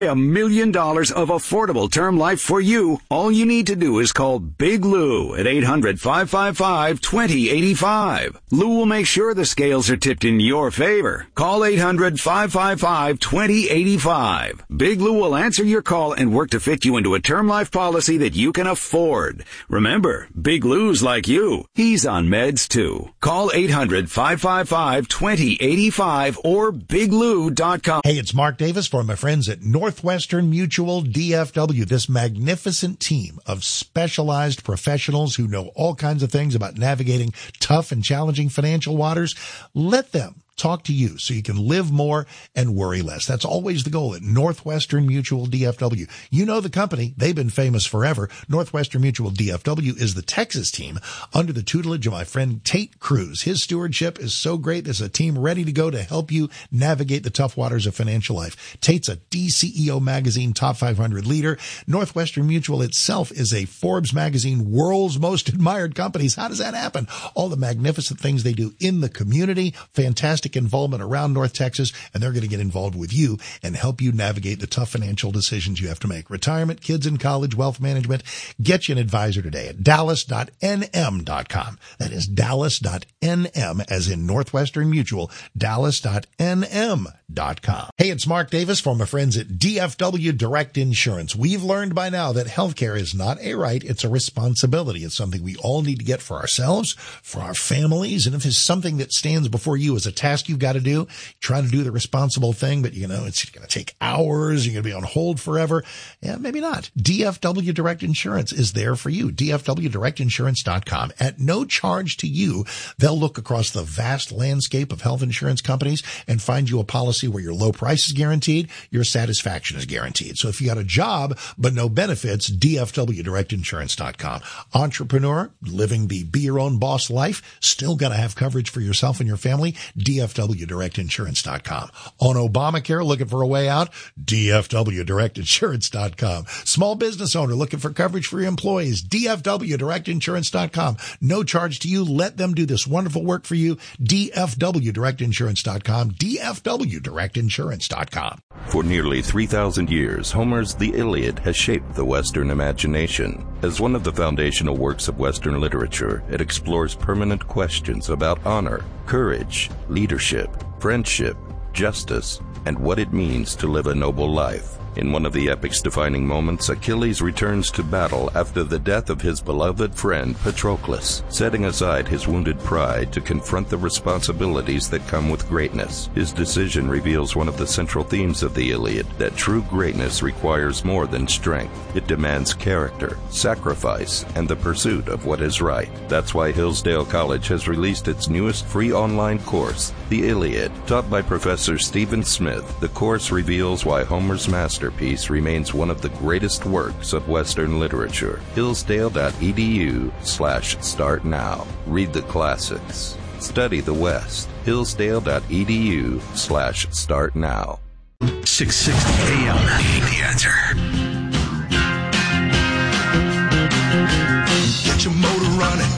$1 million of affordable term life for you. All you need to do is call Big Lou at 800-555-2085. Lou will make sure the scales are tipped in your favor. Call 800-555-2085. Big Lou will answer your call and work to fit you into a term life policy that you can afford. Remember, Big Lou's like you. He's on meds too. Call 800-555-2085 or biglou.com. Hey, it's Mark Davis for my friends at Northwestern Mutual DFW, this magnificent team of specialized professionals who know all kinds of things about navigating tough and challenging financial waters. Let them talk to you so you can live more and worry less. That's always the goal at Northwestern Mutual DFW. You know the company. They've been famous forever. Northwestern Mutual DFW is the Texas team under the tutelage of my friend Tate Cruz. His stewardship is so great. There's a team ready to go to help you navigate the tough waters of financial life. Tate's a DCEO magazine top 500 leader. Northwestern Mutual itself is a Forbes magazine world's most admired companies. How does that happen? All the magnificent things they do in the community, fantastic involvement around North Texas, and they're going to get involved with you and help you navigate the tough financial decisions you have to make. Retirement, kids in college, wealth management. Get you an advisor today at dallas.nm.com. That is dallas.nm as in Northwestern Mutual, dallas.nm.com. Hey, it's Mark Davis for my friends at DFW Direct Insurance. We've learned by now that healthcare is not a right, it's a responsibility. It's something we all need to get for ourselves, for our families, and if it's something that stands before you as a task you've got to do, try to do the responsible thing, but it's going to take hours, you're going to be on hold forever. Yeah, maybe not. DFW Direct Insurance is there for you. DFWDirectInsurance.com. At no charge to you, they'll look across the vast landscape of health insurance companies and find you a policy where your low price is guaranteed, your satisfaction is guaranteed. So if you got a job but no benefits, DFWDirectInsurance.com. Entrepreneur, living the be your own boss life, still got to have coverage for yourself and your family, DFWDirectInsurance.com. On Obamacare, looking for a way out, DFWDirectInsurance.com. Small business owner looking for coverage for your employees, DFWDirectInsurance.com. No charge to you. Let them do this wonderful work for you, DFWDirectInsurance.com, DFWDirectInsurance.com. For nearly 3,000 years, Homer's The Iliad has shaped the Western imagination. As one of the foundational works of Western literature, it explores permanent questions about honor, courage, leadership, friendship, justice, and what it means to live a noble life. In one of the epic's defining moments, Achilles returns to battle after the death of his beloved friend Patroclus, setting aside his wounded pride to confront the responsibilities that come with greatness. His decision reveals one of the central themes of the Iliad, that true greatness requires more than strength. It demands character, sacrifice, and the pursuit of what is right. That's why Hillsdale College has released its newest free online course, The Iliad. Taught by Professor Stephen Smith, the course reveals why Homer's masterpiece remains one of the greatest works of Western literature. Hillsdale.edu/start now. Read the classics. Study the West. Hillsdale.edu/start now. 660 AM. The Answer. Get your motor running.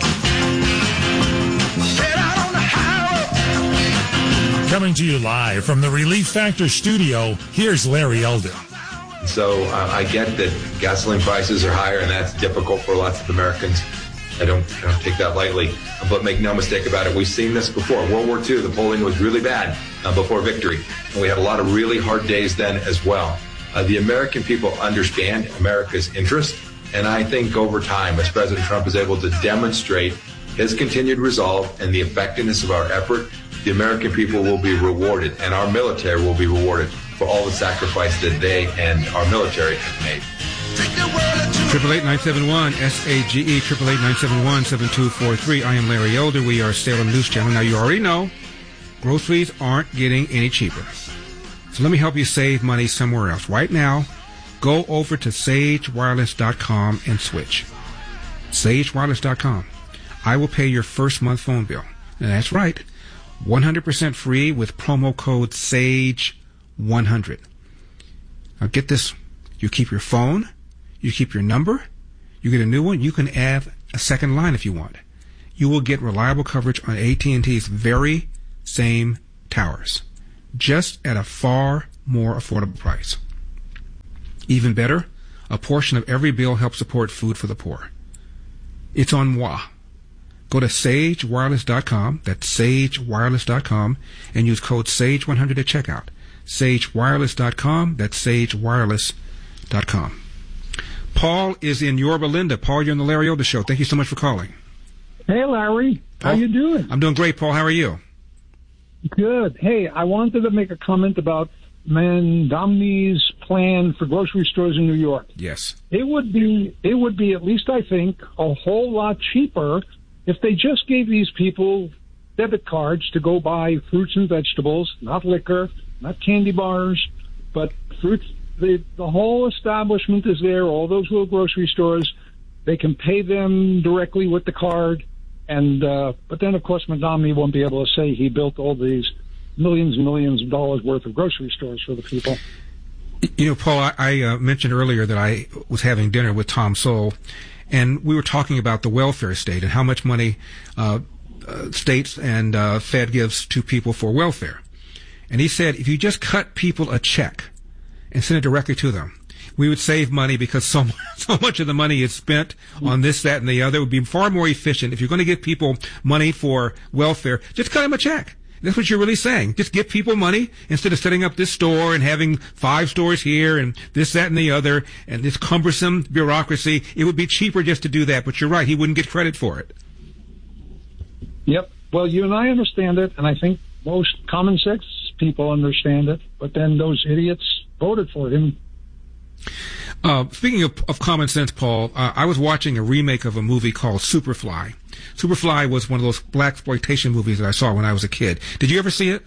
Get out on the highway. Coming to you live from the Relief Factor studio, here's Larry Elder. So I get that gasoline prices are higher, and that's difficult for lots of Americans. I don't take that lightly. But make no mistake about it, we've seen this before. World War II, the polling was really bad before victory. And we had a lot of really hard days then as well. The American people understand America's interest. And I think over time, as President Trump is able to demonstrate his continued resolve and the effectiveness of our effort, the American people will be rewarded, and our military will be rewarded for all the sacrifice that they and our military have made. 888-971-SAGE, 888-971-7243. I am Larry Elder. We are Salem News Channel. Now, you already know groceries aren't getting any cheaper. So let me help you save money somewhere else. Right now, go over to sagewireless.com and switch. sagewireless.com. I will pay your first month phone bill. And that's right. 100% free with promo code SAGE100. Now get this. You keep your phone. You keep your number. You get a new one. You can add a second line if you want. You will get reliable coverage on AT&T's very same towers, just at a far more affordable price. Even better, a portion of every bill helps support food for the poor. It's on moi. Go to sagewireless.com, that's sagewireless.com, and use code SAGE100 at checkout. sagewireless.com, that's sagewireless.com. Paul is in Yorba Linda. Paul, you're on the Larry Elder Show. Thank you so much for calling. Hey, Larry. How you doing? I'm doing great, Paul. How are you? Good. Hey, I wanted to make a comment about Mamdani's plan for grocery stores in New York. Yes. It would be, at least I think, a whole lot cheaper if they just gave these people debit cards to go buy fruits and vegetables, not liquor, not candy bars, but fruits. The whole establishment is there, all those little grocery stores. They can pay them directly with the card. And but then, of course, Mamdani won't be able to say he built all these millions and millions of dollars worth of grocery stores for the people. You know, Paul, I mentioned earlier that I was having dinner with Tom Sowell, and we were talking about the welfare state and how much money states and Fed gives to people for welfare. And he said, if you just cut people a check and send it directly to them, we would save money because so much of the money is spent on this, that, and the other. It would be far more efficient. If you're going to give people money for welfare, just cut them a check. That's what you're really saying. Just give people money instead of setting up this store and having 5 stores here and this, that, and the other, and this cumbersome bureaucracy. It would be cheaper just to do that, but you're right. He wouldn't get credit for it. Yep. Well, you and I understand it, and I think most common sense people understand it, but then those idiots voted for him. Speaking of common sense, Paul, I was watching a remake of a movie called Superfly. Superfly was one of those blaxploitation movies that I saw when I was a kid. Did you ever see it?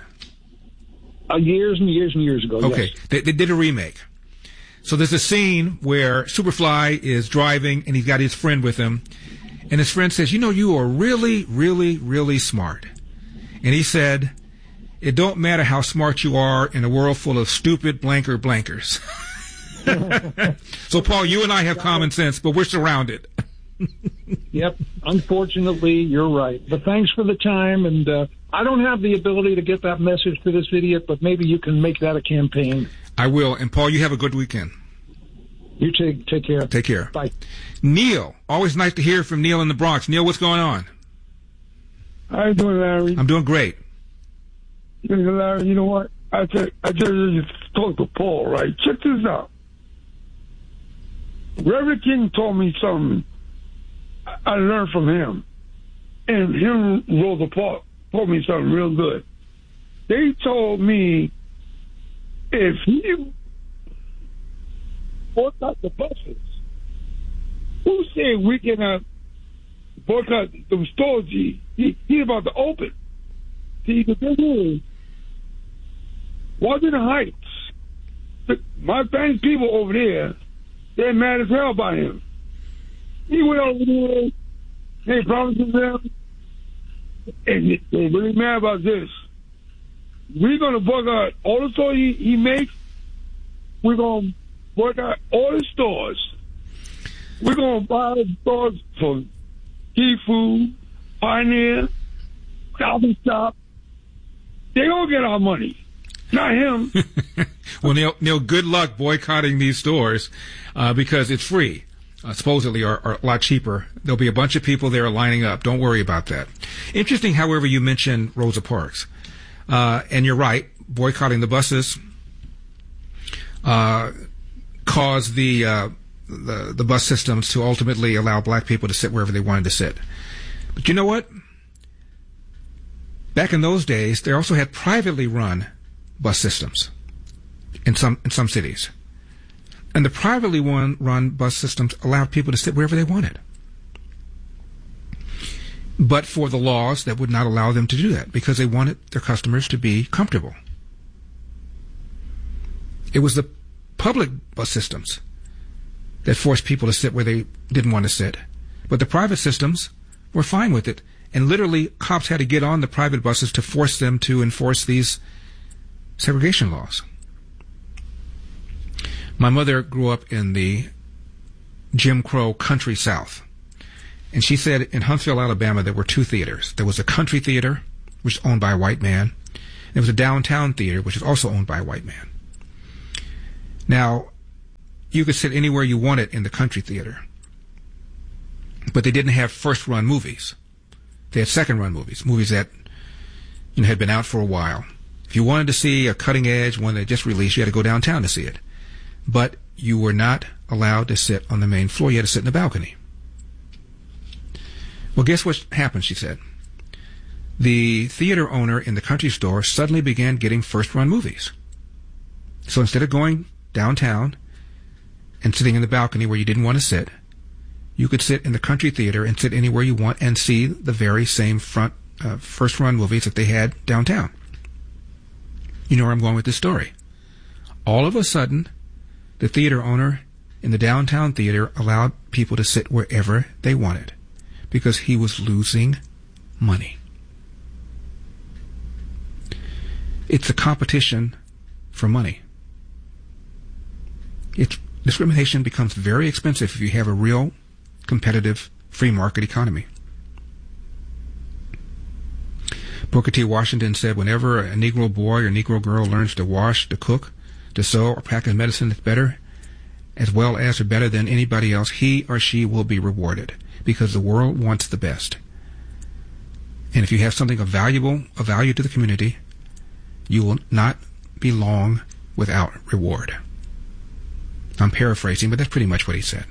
Years and years and years ago, okay. Yes. They did a remake. So there's a scene where Superfly is driving, and he's got his friend with him, and his friend says, you know, you are really, really, really smart. And he said, it don't matter how smart you are in a world full of stupid blankers. So, Paul, you and I have common sense, but we're surrounded. Yep. Unfortunately, you're right. But thanks for the time, and I don't have the ability to get that message to this idiot, but maybe you can make that a campaign. I will. And, Paul, you have a good weekend. You take care. Take care. Bye. Neil. Always nice to hear from Neil in the Bronx. Neil, what's going on? How you doing, Larry? I'm doing great. Larry, you know what? I just talked to Paul, right? Check this out. Reverend King told me something I learned from him. And him, Rosa Parks, told me something real good. They told me if he boycott the buses, who said we cannot boycott the stores he's about to open? See, the thing is, Washington Heights, my family people over there, they're mad as hell by him. He went over there, they promised them, and they're really mad about this. We're going to boycott all the stores he makes. We're going to boycott all the stores. We're going to buy stores from Key Food, Pioneer, Stop and Shop. They're going to get our money. Not him. Well, Neil, good luck boycotting these stores because it's free. Supposedly are a lot cheaper. There'll be a bunch of people there lining up. Don't worry about that. Interesting, however, you mentioned Rosa Parks. And you're right. Boycotting the buses caused the bus systems to ultimately allow black people to sit wherever they wanted to sit. But you know what? Back in those days, they also had privately run bus systems in some cities. And the privately run bus systems allowed people to sit wherever they wanted. But for the laws that would not allow them to do that because they wanted their customers to be comfortable. It was the public bus systems that forced people to sit where they didn't want to sit. But the private systems were fine with it. And literally, cops had to get on the private buses to force them to enforce these segregation laws. My mother grew up in the Jim Crow country South. And she said in Huntsville, Alabama, there were 2 theaters. There was a country theater, which was owned by a white man. And there was a downtown theater, which was also owned by a white man. Now, you could sit anywhere you wanted in the Country Theater. But they didn't have first-run movies. They had second-run movies that had been out for a while. If you wanted to see a cutting-edge one that just released, you had to go downtown to see it. But you were not allowed to sit on the main floor. You had to sit in the balcony. Well, guess what happened, she said. The theater owner in the Country Store suddenly began getting first-run movies. So instead of going downtown and sitting in the balcony where you didn't want to sit, you could sit in the Country Theater and sit anywhere you want and see the very same first-run movies that they had downtown. You know where I'm going with this story. All of a sudden, the theater owner in the downtown theater allowed people to sit wherever they wanted because he was losing money. It's a competition for money. Discrimination becomes very expensive if you have a real competitive free market economy. Booker T. Washington said, whenever a Negro boy or Negro girl learns to wash, to cook, to sew, or practice medicine that's better, as well as or better than anybody else, he or she will be rewarded because the world wants the best. And if you have something of value to the community, you will not be long without reward. I'm paraphrasing, but that's pretty much what he said.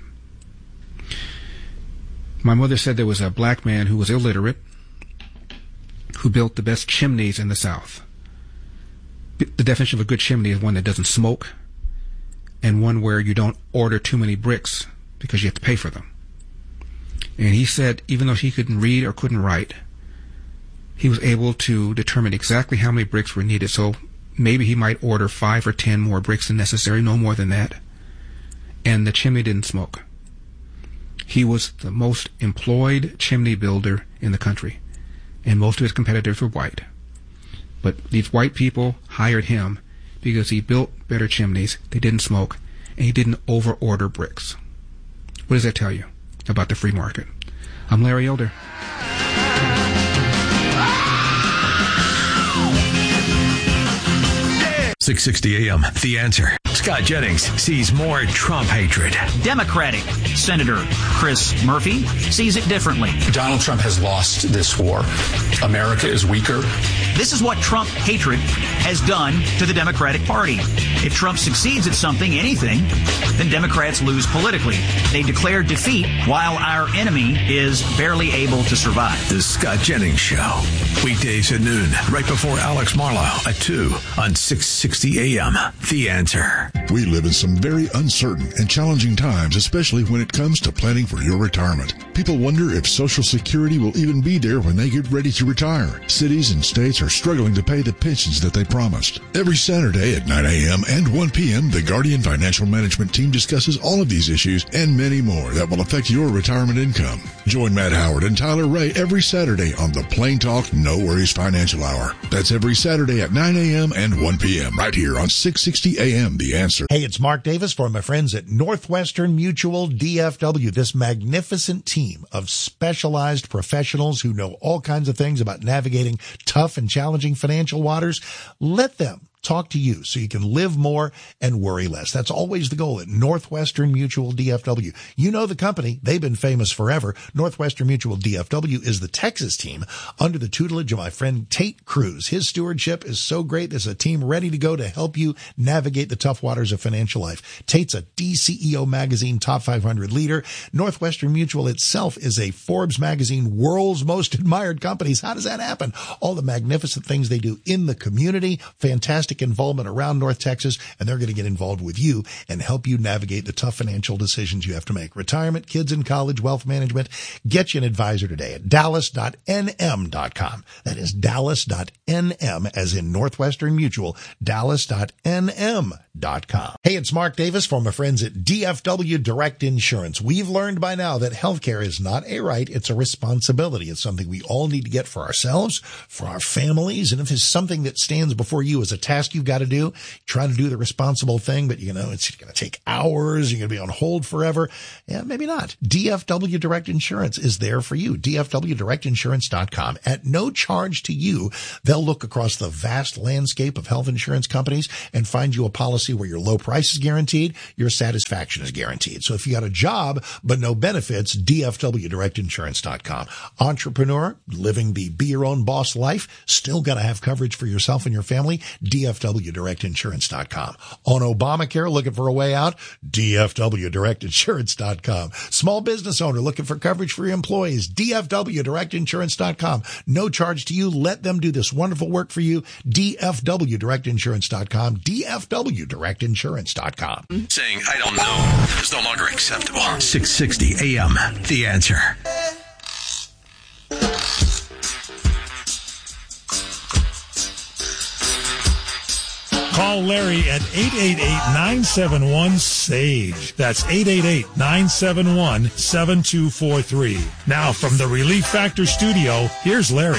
My mother said there was a black man who was illiterate who built the best chimneys in the South. The definition of a good chimney is one that doesn't smoke and one where you don't order too many bricks because you have to pay for them. And he said even though he couldn't read or couldn't write, he was able to determine exactly how many bricks were needed. So maybe he might order 5 or 10 more bricks than necessary, no more than that. And the chimney didn't smoke. He was the most employed chimney builder in the country. And most of his competitors were white. But these white people hired him because he built better chimneys, they didn't smoke, and he didn't over-order bricks. What does that tell you about the free market? I'm Larry Elder. .660 AM, The Answer. Scott Jennings sees more Trump hatred. Democratic Senator Chris Murphy sees it differently. Donald Trump has lost this war. America is weaker. This is what Trump hatred has done to the Democratic Party. If Trump succeeds at something, anything, then Democrats lose politically. They declare defeat while our enemy is barely able to survive. The Scott Jennings Show. Weekdays at noon, right before Alex Marlowe at 2 on 660 AM. The Answer. We live in some very uncertain and challenging times, especially when it comes to planning for your retirement. People wonder if Social Security will even be there when they get ready to retire. Cities and states are struggling to pay the pensions that they promised. Every Saturday at 9 a.m. and 1 p.m., the Guardian Financial Management team discusses all of these issues and many more that will affect your retirement income. Join Matt Howard and Tyler Ray every Saturday on the Plain Talk No Worries Financial Hour. That's every Saturday at 9 a.m. and 1 p.m. right here on 660 AM. The Answer. Hey, it's Mark Davis for my friends at Northwestern Mutual DFW, this magnificent team of specialized professionals who know all kinds of things about navigating tough and challenging financial waters. Let them talk to you so you can live more and worry less. That's always the goal at Northwestern Mutual DFW. You know the company. They've been famous forever. Northwestern Mutual DFW is the Texas team under the tutelage of my friend Tate Cruz. His stewardship is so great. There's a team ready to go to help you navigate the tough waters of financial life. Tate's a DCEO magazine top 500 leader. Northwestern Mutual itself is a Forbes magazine world's most admired companies. How does that happen? All the magnificent things they do in the community. Fantastic involvement around North Texas, and they're going to get involved with you and help you navigate the tough financial decisions you have to make. Retirement, kids in college, wealth management. Get you an advisor today at dallas.nm.com. That is dallas.nm as in Northwestern Mutual, dallas.nm.com. Hey, it's Mark Davis for my friends at DFW Direct Insurance. We've learned by now that healthcare is not a right, it's a responsibility. It's something we all need to get for ourselves, for our families, and if it's something that stands before you as a tax task you've got to do. Try to do the responsible thing, but it's going to take hours. You're going to be on hold forever. Yeah, maybe not. DFW Direct Insurance is there for you. DFWDirectInsurance.com. At no charge to you, they'll look across the vast landscape of health insurance companies and find you a policy where your low price is guaranteed, your satisfaction is guaranteed. So if you got a job but no benefits, DFWDirectInsurance.com. Entrepreneur, living the be your own boss life, still got to have coverage for yourself and your family, DFWDirectInsurance.com. On Obamacare, looking for a way out, DFWDirectInsurance.com. Small business owner looking for coverage for your employees, DFWDirectInsurance.com. No charge to you. Let them do this wonderful work for you, DFWDirectInsurance.com, DFWDirectInsurance.com. Saying, I don't know, is no longer acceptable. 660 AM, The Answer. Call Larry at 888-971-SAGE. That's 888-971-7243. Now from the Relief Factor studio, here's Larry.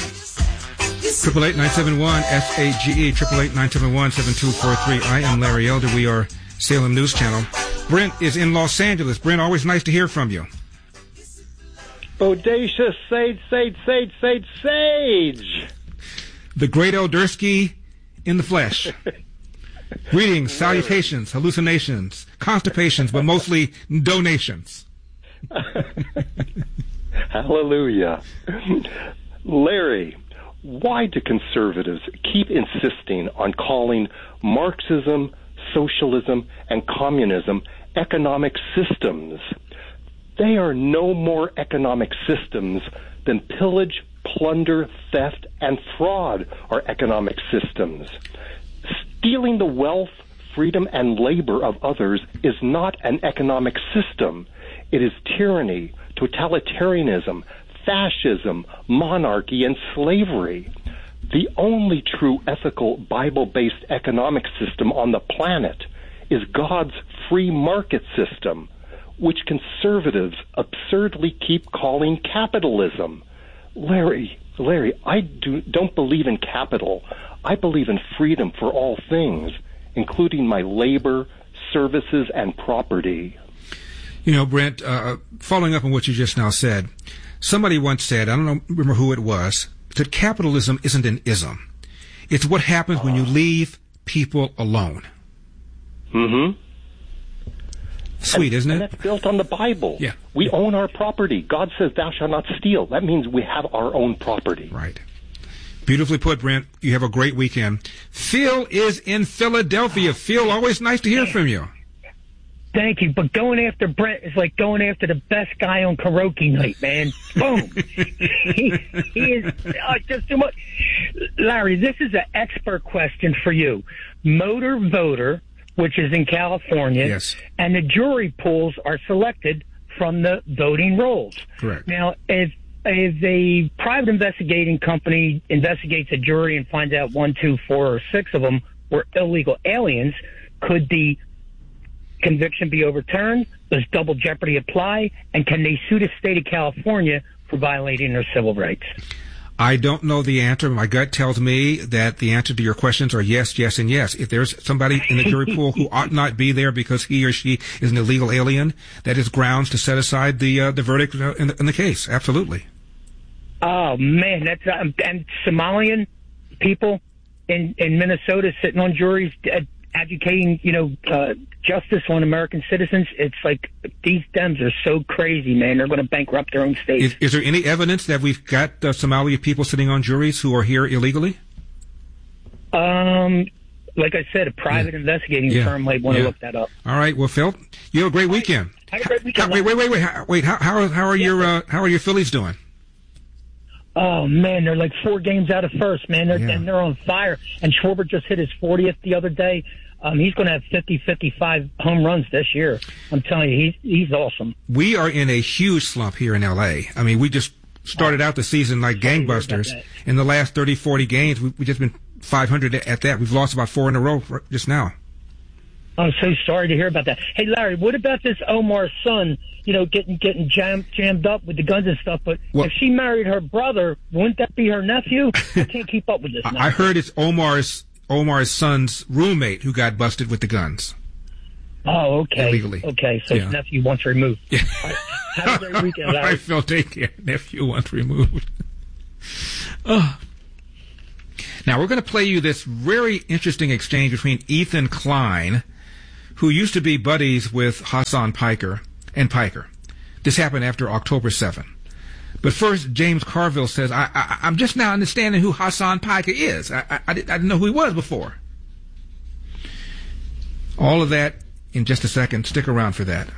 888-971-SAGE, 888-971-7243. I am Larry Elder. We are Salem News Channel. Brent is in Los Angeles. Brent, always nice to hear from you. Bodacious Sage. The great Eldersky in the flesh. Greetings, salutations, hallucinations, constipations, but mostly donations. Hallelujah. Larry, why do conservatives keep insisting on calling Marxism, socialism, and communism economic systems? They are no more economic systems than pillage, plunder, theft, and fraud are economic systems. Stealing the wealth, freedom, and labor of others is not an economic system. It is tyranny, totalitarianism, fascism, monarchy, and slavery. The only true ethical Bible-based economic system on the planet is God's free market system, which conservatives absurdly keep calling capitalism. Larry, I don't believe in capital. I believe in freedom for all things, including my labor, services, and property. Brent, following up on what you just now said, somebody once said, I don't remember who it was, that capitalism isn't an ism. It's what happens when you leave people alone. Mm-hmm. Sweet, isn't it? And that's built on the Bible. Yeah. We own our property. God says, thou shalt not steal. That means we have our own property. Right. Beautifully put, Brent. You have a great weekend. Phil is in Philadelphia. Phil, always nice to hear from you. Thank you. But going after Brent is like going after the best guy on karaoke night, man. Boom. he is just too much. Larry, this is an expert question for you. Motor voter, which is in California, yes, and the jury pools are selected from the voting rolls. Correct. Now, if a private investigating company investigates a jury and finds out 1, 2, 4, or 6 of them were illegal aliens, could the conviction be overturned? Does double jeopardy apply? And can they sue the state of California for violating their civil rights? I don't know the answer. My gut tells me that the answer to your questions are yes, yes, and yes. If there's somebody in the jury pool who ought not be there because he or she is an illegal alien, that is grounds to set aside the verdict in the case. Absolutely. Oh man, that's and Somalian people in Minnesota sitting on juries advocating, justice on American citizens. It's like these Dems are so crazy, man. They're going to bankrupt their own state. Is there any evidence that we've got Somali people sitting on juries who are here illegally? Like I said, a private investigating firm might want to look that up. All right. Well, Phil, you have a great weekend. Have a great weekend. Wait. How are your Phillies doing? Oh man, they're like 4 games out of first, man. And they're on fire. And Schwarber just hit his 40th the other day. He's going to have 50, 55 home runs this year. I'm telling you, he's awesome. We are in a huge slump here in L.A. I mean, we just started out the season like gangbusters. In the last 30, 40 games, we've just been 500 at that. We've lost about 4 in a row just now. I'm so sorry to hear about that. Hey, Larry, what about this Omar's son, getting jammed up with the guns and stuff? But if she married her brother, wouldn't that be her nephew? I can't keep up with this now. I heard it's Omar's Omar's son's roommate who got busted with the guns. Oh, okay. Illegally. Okay, so his nephew once removed. Yeah. Have a great weekend, Larry. I felt take care. Nephew once removed. Oh. Now, we're going to play you this very interesting exchange between Ethan Klein, who used to be buddies with Hassan Piker and Piker. This happened after October 7. But first, James Carville says, I'm just now understanding who Hassan Piker is. I didn't know who he was before. All of that in just a second. Stick around for that.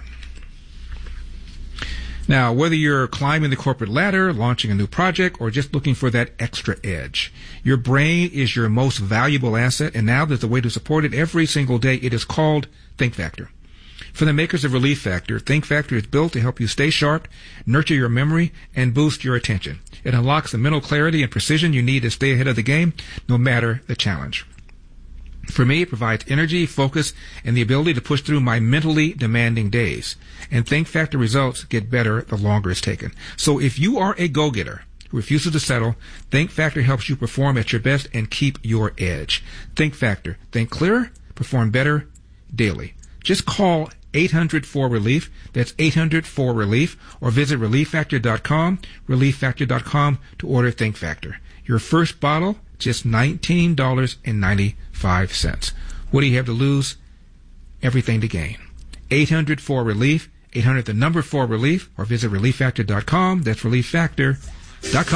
Now, whether you're climbing the corporate ladder, launching a new project, or just looking for that extra edge, your brain is your most valuable asset, and now there's a way to support it every single day. It is called Think Factor. For the makers of Relief Factor, Think Factor is built to help you stay sharp, nurture your memory, and boost your attention. It unlocks the mental clarity and precision you need to stay ahead of the game, no matter the challenge. For me, it provides energy, focus, and the ability to push through my mentally demanding days. And Think Factor results get better the longer it's taken. So if you are a go-getter who refuses to settle, Think Factor helps you perform at your best and keep your edge. Think Factor. Think clearer, perform better daily. Just call 800-4RELIEF. That's 800-4RELIEF. Or visit ReliefFactor.com, ReliefFactor.com to order Think Factor. Your first bottle, just $19.95. What do you have to lose? Everything to gain. 800-4RELIEF, 800 the number 4RELIEF, or visit ReliefFactor.com. That's ReliefFactor.com.